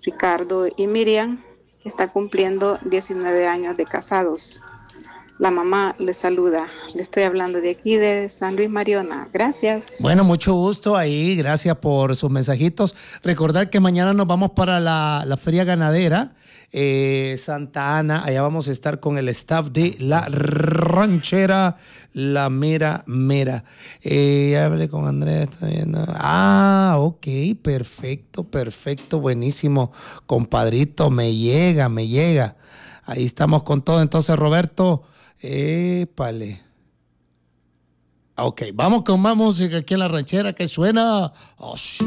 Ricardo y Miriam, que está cumpliendo 19 años de casados. La mamá les saluda. Le estoy hablando de aquí, de San Luis Mariona. Gracias. Bueno, mucho gusto ahí. Gracias por sus mensajitos. Recordar que mañana nos vamos para la Feria Ganadera Santa Ana. Allá vamos a estar con el staff de La Ranchera, La Mera Mera. Ya hablé con Andrés. Está viendo. Ah, ok. Perfecto, perfecto. Buenísimo. Compadrito, me llega, me llega. Ahí estamos con todo. Entonces, Roberto, épale. Ok, vamos con más música aquí en La Ranchera que suena así.